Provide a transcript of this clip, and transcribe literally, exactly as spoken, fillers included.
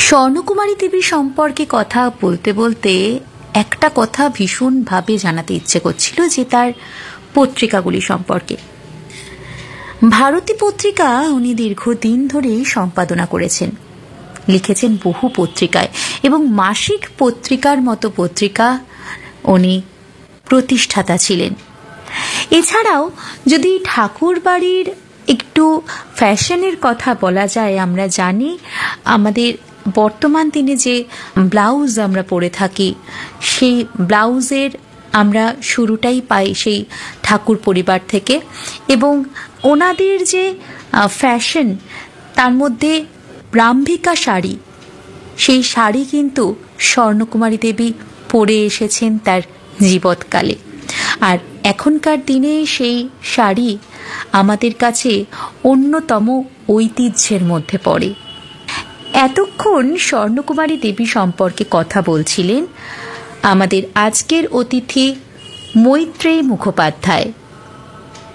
স্বর্ণকুমারী দেবী সম্পর্কে কথা বলতে বলতে একটা কথা ভীষণভাবে জানাতে ইচ্ছে করছিল, যে তার পত্রিকাগুলি সম্পর্কে। ভারতী পত্রিকা উনি দীর্ঘদিন ধরেই সম্পাদনা করেছেন, লিখেছেন বহু পত্রিকায়, এবং মাসিক পত্রিকার মতো পত্রিকা উনি প্রতিষ্ঠাতা ছিলেন। এছাড়াও যদি ঠাকুর বাড়ির একটু ফ্যাশনের কথা বলা যায়, আমরা জানি আমাদের বর্তমান দিনে যে ব্লাউজ আমরা পরে থাকি, সেই ব্লাউজের আমরা শুরুটাই পাই সেই ঠাকুর পরিবার থেকে, এবং ওনাদের যে ফ্যাশন, তার মধ্যে ব্রাহ্মিকা শাড়ি, সেই শাড়ি কিন্তু স্বর্ণকুমারী দেবী পরে এসেছেন তার জীবৎকালে। আর এখনকার দিনে সেই শাড়ি আমাদের কাছে অন্যতম ঐতিহ্যের মধ্যে পড়ে। এতক্ষণ স্বর্ণকুমারী দেবী সম্পর্কে কথা বলছিলেন আমাদের আজকের অতিথি মৈত্রেয়ী মুখোপাধ্যায়।